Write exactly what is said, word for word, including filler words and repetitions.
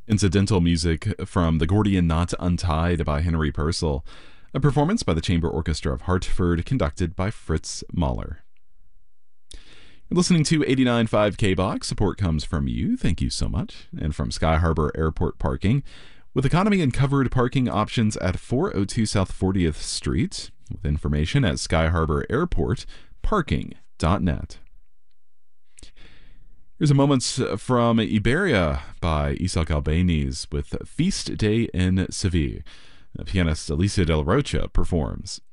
Incidental music from The Gordian Knot Untied by Henry Purcell. A performance by the Chamber Orchestra of Hartford, conducted by Fritz Mahler. You're listening to eighty-nine point five K-Box. Support comes from you. Thank you so much. And from Sky Harbor Airport Parking. With economy and covered parking options at four oh two South fortieth Street. With information at sky harbor airport parking dot net. Here's a moment from Iberia by Isaac Albéniz with Feast Day in Seville. Pianist Alicia Del Rocha performs.